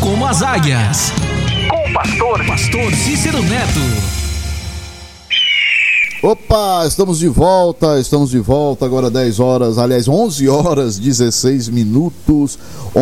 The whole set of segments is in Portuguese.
como as águias. Com o pastor Cícero Neto. Opa, estamos de volta, agora 10 horas, aliás 11 horas 16 minutos,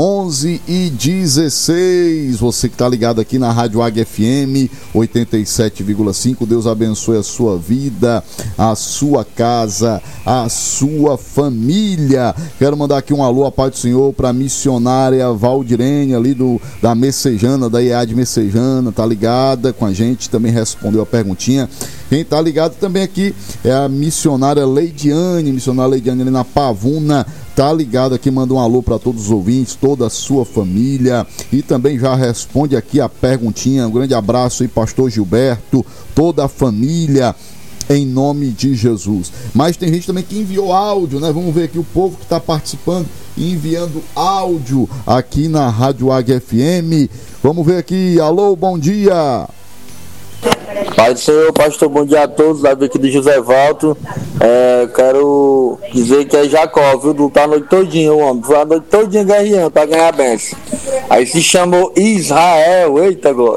11h16, você que está ligado aqui na Rádio Águia FM 87,5, Deus abençoe a sua vida, a sua casa, a sua família. Quero mandar aqui um alô, a paz do Senhor, para a missionária Valdirene ali da Messejana, da IEAD Messejana, tá ligada com a gente, também respondeu a perguntinha. Quem tá ligado também aqui é a missionária Leidiane ali na Pavuna, tá ligado aqui, manda um alô para todos os ouvintes, toda a sua família, e também já responde aqui a perguntinha. Um grande abraço aí, pastor Gilberto, toda a família, em nome de Jesus. Mas tem gente também que enviou áudio, né? Vamos ver aqui o povo que está participando e enviando áudio aqui na Rádio Águia FM. Vamos ver aqui. Alô, bom dia. Pai do Senhor, pastor, bom dia a todos, Davi aqui do José Valto. Quero dizer que é Jacó, viu? Lutar a noite todinha, o homem. Foi a noite todinha guerreando pra ganhar a bênção. Aí se chamou Israel, eita glória.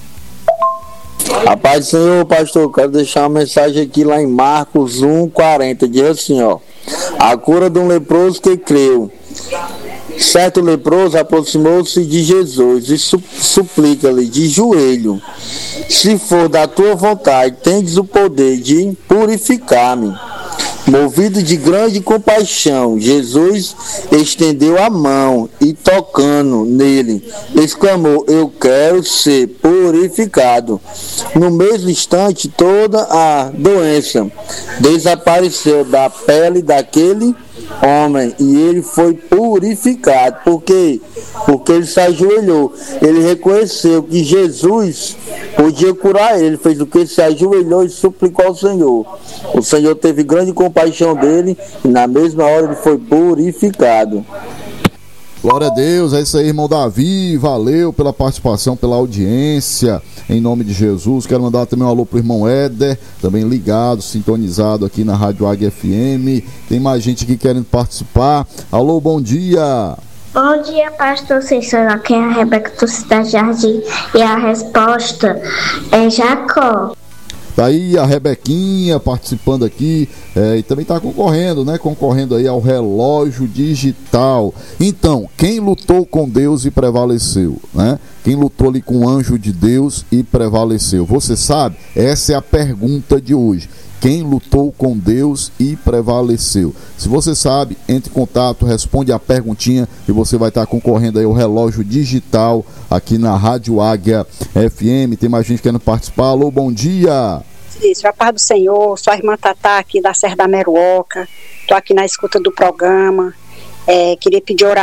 A paz do Senhor, pastor, quero deixar uma mensagem aqui lá em Marcos 1:40, diz assim, ó: a cura de um leproso que creu. Certo leproso aproximou-se de Jesus e suplica-lhe de joelho: se for da tua vontade, tendes o poder de purificar-me. Movido de grande compaixão, Jesus estendeu a mão e, tocando nele, exclamou: eu quero ser purificado. No mesmo instante, toda a doença desapareceu da pele daquele homem e ele foi purificado. Por quê? Porque ele se ajoelhou, ele reconheceu que Jesus podia curar ele, fez o que? Se ajoelhou e suplicou ao Senhor. O Senhor teve grande compaixão dele e na mesma hora ele foi purificado. Glória a Deus, é isso aí, irmão Davi, valeu pela participação, pela audiência, em nome de Jesus. Quero mandar também um alô pro irmão Éder, também ligado, sintonizado aqui na Rádio Águia FM. Tem mais gente aqui querendo participar. Alô, bom dia. Bom dia, pastor Cícero. Aqui é a Rebeca do Cidade Jardim e a resposta é Jacó. Tá aí a Rebequinha participando aqui, e também tá concorrendo, né? Concorrendo aí ao relógio digital. Então, quem lutou com Deus e prevaleceu, né? Quem lutou ali com o anjo de Deus e prevaleceu? Você sabe? Essa é a pergunta de hoje. Quem lutou com Deus e prevaleceu? Se você sabe, entre em contato, responde a perguntinha e você vai estar concorrendo aí ao relógio digital aqui na Rádio Águia FM. Tem mais gente querendo participar. Alô, bom dia. Isso, a paz do Senhor. Sou a irmã Tatá aqui da Serra da Meruoca. Estou aqui na escuta do programa. Quero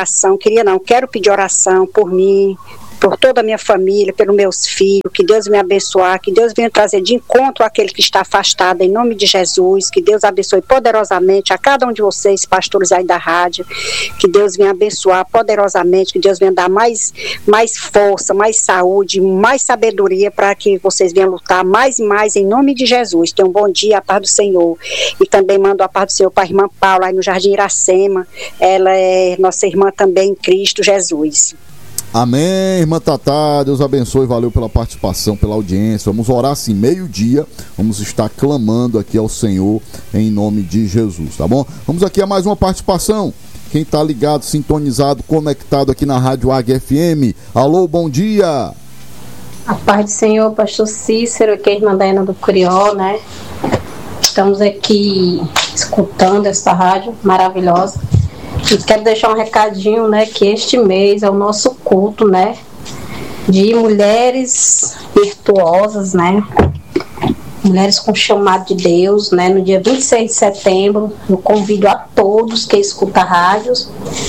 pedir oração por mim, por toda a minha família, pelos meus filhos, que Deus me abençoe, que Deus venha trazer de encontro àquele que está afastado, em nome de Jesus, que Deus abençoe poderosamente a cada um de vocês, pastores aí da rádio, que Deus venha abençoar poderosamente, que Deus venha dar mais força, mais saúde, mais sabedoria para que vocês venham lutar mais e mais em nome de Jesus. Tenham um bom dia, a paz do Senhor. E também mando a paz do Senhor para a irmã Paula, aí no Jardim Iracema, ela é nossa irmã também em Cristo Jesus. Amém, irmã Tatá, Deus abençoe, valeu pela participação, pela audiência. Vamos orar assim, meio-dia, vamos estar clamando aqui ao Senhor em nome de Jesus, tá bom? Vamos aqui a mais uma participação. Quem tá ligado, sintonizado, conectado aqui na Rádio Águia FM. Alô, bom dia. A paz do Senhor, pastor Cícero, aqui é a irmã Daina do Curió, né? Estamos aqui escutando essa rádio maravilhosa. E quero deixar um recadinho, né, que este mês é o nosso culto, né, de mulheres virtuosas, né, mulheres com chamado de Deus, né, no dia 26 de setembro. Eu convido a todos que escutam rádios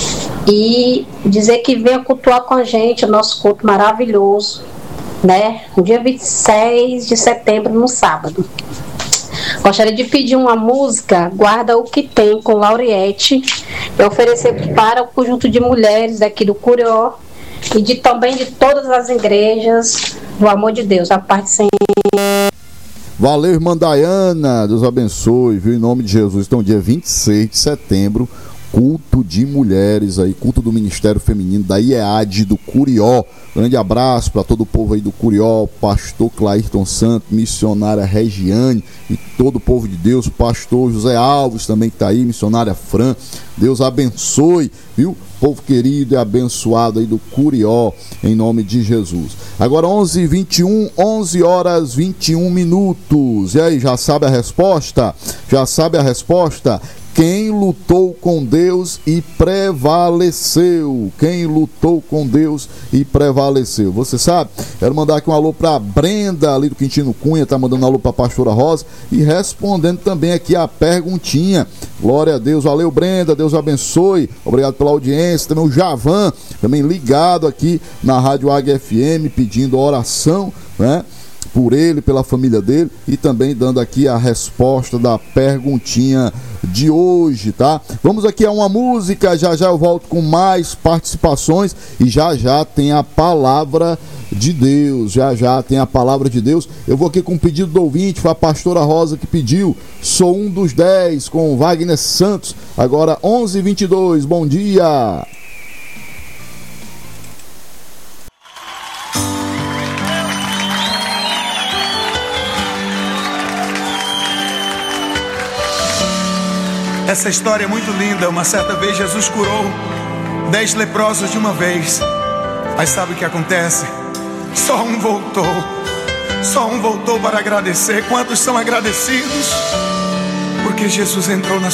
e dizer que venha cultuar com a gente o nosso culto maravilhoso, né, no dia 26 de setembro, no sábado. Gostaria de pedir uma música, Guarda o que Tem, com Lauriette, e oferecer para o conjunto de mulheres daqui do Curió e também de todas as igrejas do amor de Deus, a parte sem. Valeu, irmã Daiana, Deus abençoe, viu, em nome de Jesus. Então, dia 26 de setembro, culto de mulheres aí, culto do Ministério Feminino da IEAD do Curió. Grande abraço para todo o povo aí do Curió, pastor Clairton Santos, missionária Regiane e todo o povo de Deus, pastor José Alves também que está aí, missionária Fran. Deus abençoe, viu? Povo querido e abençoado aí do Curió, em nome de Jesus. Agora 11h21, 11 horas 21 minutos. E aí, já sabe a resposta? Já sabe a resposta? Quem lutou com Deus e prevaleceu? Quem lutou com Deus e prevaleceu? Você sabe? Quero mandar aqui um alô para Brenda, ali do Quintino Cunha, tá mandando um alô para a pastora Rosa e respondendo também aqui a perguntinha. Glória a Deus, valeu Brenda, Deus abençoe, obrigado pela audiência. Também o Javan, também ligado aqui na Rádio Águia FM, pedindo oração, né? Por ele, pela família dele, e também dando aqui a resposta da perguntinha de hoje, tá? Vamos aqui a uma música, já já eu volto com mais participações e já já tem a palavra de Deus, já já tem a palavra de Deus. Eu vou aqui com um pedido do ouvinte, foi a pastora Rosa que pediu, Sou um dos 10, com Wagner Santos, agora 11h22, bom dia! Essa história é muito linda. Uma certa vez Jesus curou 10 leprosos de uma vez. Mas sabe o que acontece? Só um voltou. Só um voltou para agradecer. Quantos são agradecidos? Porque Jesus entrou na